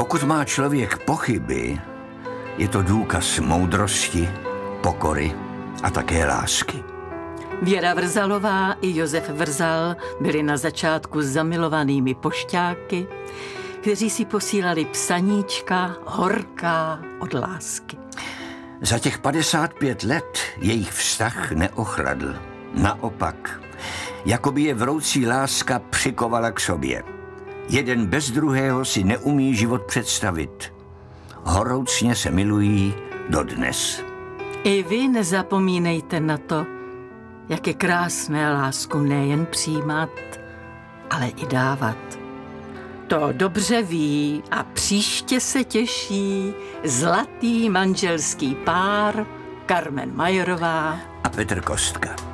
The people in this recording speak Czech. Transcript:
Pokud má člověk pochyby, je to důkaz moudrosti, pokory a také lásky. Věra Vrzalová i Josef Vrzal byli na začátku zamilovanými pošťáky, kteří si posílali psaníčka horká od lásky. Za těch 55 let jejich vztah neochladl. Naopak, jakoby je vroucí láska přikovala k sobě. Jeden bez druhého si neumí život představit. Horoucně se milují dodnes. I vy nezapomínejte na to, jak je krásné lásku nejen přijímat, ale i dávat. To dobře ví a příště se těší zlatý manželský pár Karmen Majerová A Petr Kostka.